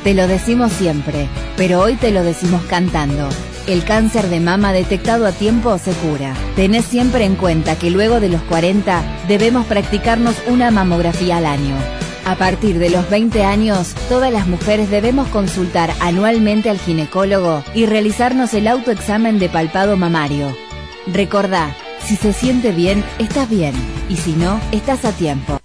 Te lo decimos siempre, pero hoy te lo decimos cantando. El cáncer de mama detectado a tiempo se cura. Tenés siempre en cuenta que luego de los 40 debemos practicarnos una mamografía al año. A partir de los 20 años, todas las mujeres debemos consultar anualmente al ginecólogo y realizarnos el autoexamen de palpado mamario. Recordá, si se siente bien, estás bien, y si no, estás a tiempo.